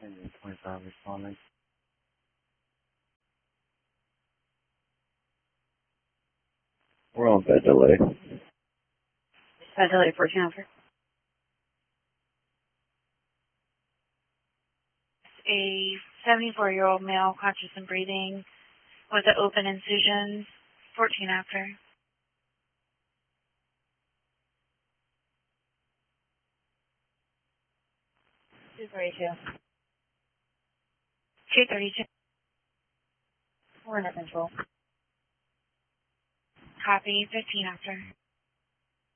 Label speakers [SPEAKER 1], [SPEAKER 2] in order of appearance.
[SPEAKER 1] And 25 responding. We're on bed delay.
[SPEAKER 2] Bed delay 14 after. A 74-year-old male, conscious and breathing, with an open incision, 14 after. 232. 232. We're under control. Copy, 15 after.